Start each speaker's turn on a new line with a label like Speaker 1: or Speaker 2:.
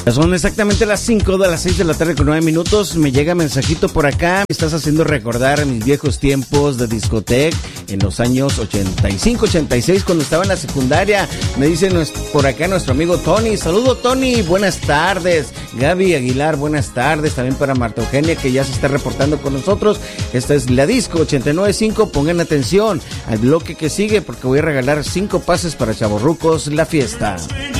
Speaker 1: Son exactamente las 5 de las 6 de la tarde con 9 minutos. Me llega mensajito por acá. Me estás haciendo recordar mis viejos tiempos de discoteca en los años 85, 86, cuando estaba en la secundaria. Me dice por acá nuestro amigo Tony. Saludo, Tony. Buenas tardes. Gaby Aguilar, buenas tardes. También para Marta Eugenia, que ya se está reportando con nosotros. Esta es la disco 89.5. Pongan atención al bloque que sigue, porque voy a regalar 5 pases para Chavorrucos La Fiesta.